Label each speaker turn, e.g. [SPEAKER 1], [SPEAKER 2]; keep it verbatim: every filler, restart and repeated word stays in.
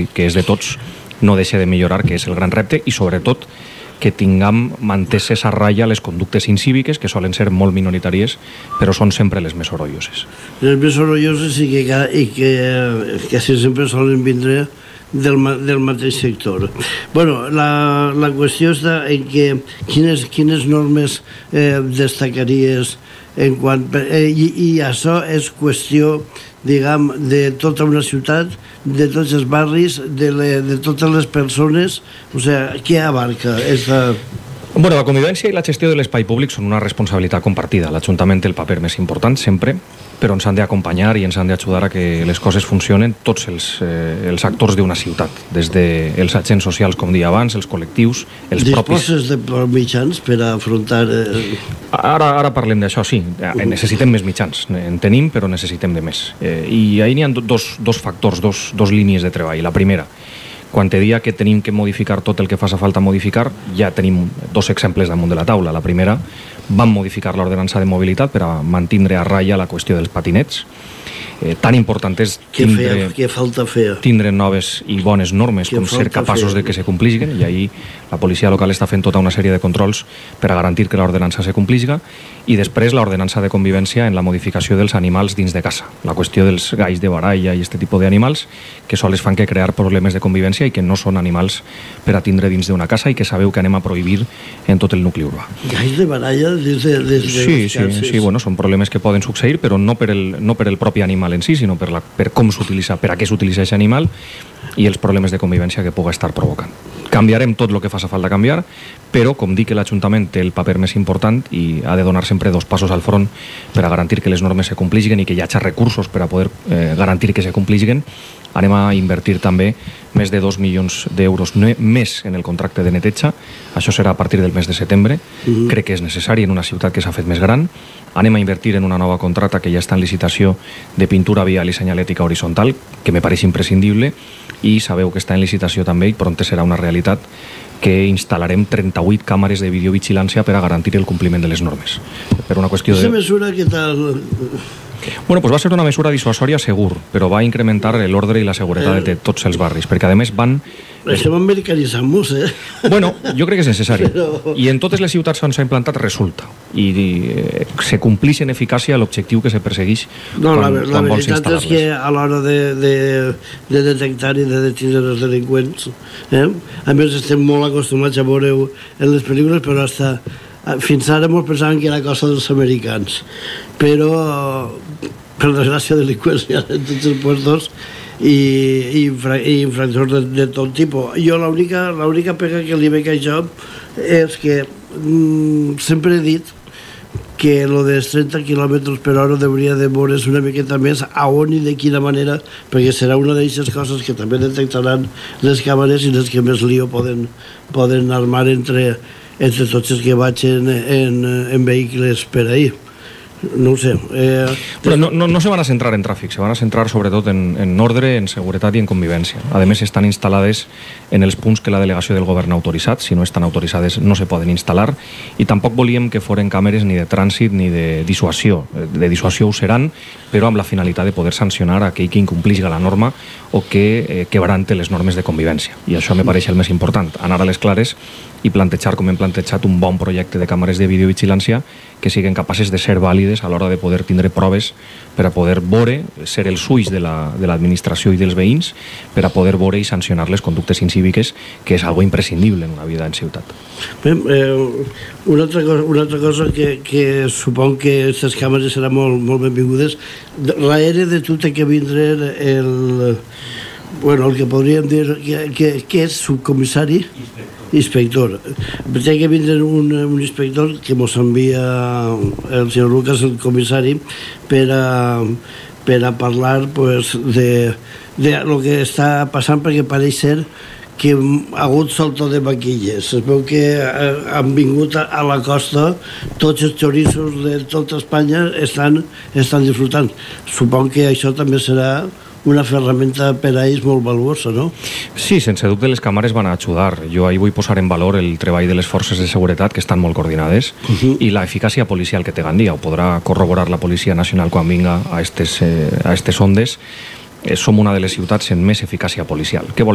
[SPEAKER 1] sí, que és de tots, no deixa de millorar, que és el gran repte, i sobretot que tinguem manteses a ratlla les conductes incíviques, que solen ser molt minoritàries, però són sempre les més sorolloses.
[SPEAKER 2] Les més sorolloses i que, i que quasi sempre solen vindre del, del mateix sector. Bueno, la, la qüestió està en que quines, quines normes eh, destacaries en quant... Eh, i, I això és qüestió, diguem, de tota una ciutat, de tots els barris, de, le, de totes les persones, o sigui, què abarca esta...
[SPEAKER 1] Bueno, la convivència i la gestió de l'espai públic són una responsabilitat compartida. L'Ajuntament té el paper més important sempre, però ens han d'acompanyar i ens han d'ajudar a que les coses funcionen tots els, eh, els actors d'una ciutat, des dels agents socials, com deia abans, els col·lectius, els propis...
[SPEAKER 2] Disposes de mitjans per a afrontar... Eh...
[SPEAKER 1] Ara, ara parlem d'això, sí. Necessitem més mitjans. En tenim, però necessitem de més. Eh, I ahí n'hi ha dos, dos factors, dos, dos línies de treball. La primera, quan te dia que tenim que modificar tot el que faci falta modificar, ja tenim dos exemples damunt de la taula. La primera, vam modificar l'ordenança de mobilitat per a mantindre a ratlla la qüestió dels patinets. Eh, tan important és tindre,
[SPEAKER 2] que falta fer.
[SPEAKER 1] tindre noves i bones normes que com ser capaços fer. de que se complisguen, i ahí la policia local està fent tota una sèrie de controls per a garantir que l'ordenança se complisga, i després l'ordenança de convivència en la modificació dels animals dins de casa, la qüestió dels galls de baralla i aquest tipus d'animals que sols fan que crear problemes de convivència i que no són animals per a tindre dins d'una casa i que sabeu que anem a prohibir en tot el nucli urbà.
[SPEAKER 2] Galls de baralla dins de, dins de
[SPEAKER 1] sí, sí, sí, bueno, són problemes que poden succeir, però no per el, no per el propi animal en si, sinó per, la, per com s'utilitza, per a què s'utilitza aquest animal i els problemes de convivència que puga estar provocant. Canviarem tot el que faci falta canviar, però com dic que l'Ajuntament té el paper més important i ha de donar sempre dos passos al front per a garantir que les normes se complisguen i que hi hagi recursos per a poder eh, garantir que se complisguen, anem a invertir també més de dos milions d'euros més en el contracte de neteja. Això serà a partir del mes de setembre. Uh-huh. Crec que és necessari en una ciutat que s'ha fet més gran. Anem a invertir en una nova contracta que ja està en licitació de pintura vial i senyalètica horitzontal, que me pareix imprescindible, i sabeu que està en licitació també i pront serà una realitat, que instal·larem trenta-vuit càmeres de videovigilància per a garantir el compliment de les normes. Per una qüestió de...
[SPEAKER 2] Aquesta mesura, què tal?
[SPEAKER 1] Bueno, pues va ser una mesura dissuasòria segur, però va incrementar l'ordre i la seguretat de tots els barris, perquè a més van...
[SPEAKER 2] Estem americanitzant-nos, eh?
[SPEAKER 1] Bueno, jo crec que és necessari.
[SPEAKER 2] Però...
[SPEAKER 1] I en totes les ciutats on s'ha implantat resulta. I, i eh, se complix en eficàcia l'objectiu que se persegueix
[SPEAKER 2] no,
[SPEAKER 1] quan,
[SPEAKER 2] la, la
[SPEAKER 1] quan vols
[SPEAKER 2] instal·lar-les. La veritat és que a l'hora de, de, de detectar i de detenir els delinqüents, eh? A més estem molt acostumats a veure en les pel·lícules, però hasta... Fins ara molt pensàvem que era cosa dels americans, però per desgràcia delinqüents hi ha en tots els puestos i, i, infra, i infractors de, de tot tipus. Jo l'única l'única pega que li veig a això és que mm, sempre he dit que lo dels trenta quilòmetres per hora hauria de veure's una miqueta més a on i de quina manera, perquè serà una d'aquestes coses que també detectaran les càmeres i les que més lío poden, poden armar entre entre tots els que vagin en, en vehicles per ahir. No ho sé. Eh,
[SPEAKER 1] Però no, no, no se van a centrar en tràfic, se van a centrar sobretot en, en ordre, en seguretat i en convivència. A més, estan instal·lades en els punts que la delegació del govern ha autoritzat. Si no estan autoritzades, no se poden instal·lar. I tampoc volíem que foren càmeres ni de trànsit ni de dissuasió. De dissuasió ho seran, però amb la finalitat de poder sancionar aquell que incomplisga la norma o que eh, quebrante les normes de convivència. I això me pareix el més important, anar a les clares i plantejar, com hem plantejat, un bon projecte de càmeres de videovigilància que siguin capaces de ser vàlides a l'hora de poder tindre proves per a poder veure, ser els ulls de l'administració la, i dels veïns, per a poder veure i sancionar les conductes incíviques, que és algo imprescindible en una vida en ciutat.
[SPEAKER 2] Bé, eh, una altra cosa, una altra cosa que, que supon que aquestes càmeres seran molt, molt benvingudes. Darrere de tot té que vindre el, el, bueno, el que podríem dir que, que, que és subcomissari inspector. Té que vindre un, un inspector que mos envia el senyor Lucas, el comissari, per a, per a parlar pues, de, de lo que està passant, perquè pareix ser que ha hagut salto de vaquilles. Es veu que han vingut a la costa, tots els xoriços de tota Espanya estan, estan disfrutant. Supon que això també serà una ferramenta per a ells molt valuosa, no?
[SPEAKER 1] Sí, sense dubte les càmeres van a ajudar. Jo ahir vull posar en valor el treball de les forces de seguretat, que estan molt coordinades, uh-huh. i la eficàcia policial que té Gandia. Ho podrà corroborar la Policia Nacional quan vinga a estes, eh, a estes ondes. Eh, som una de les ciutats amb més eficàcia policial. Què vol